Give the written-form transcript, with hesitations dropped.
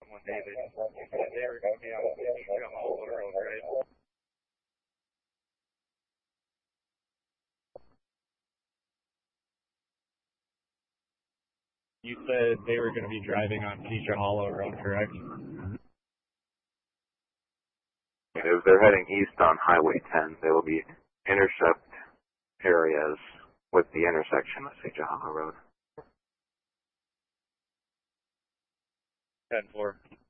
One day they said they were going to be on Beecher Hollow Road, right? You said they were going to be driving on Beecher Hollow Road, correct? If they're heading east on Highway 10, they will be intercept areas with the intersection of Beecher Hollow Road. 10-4.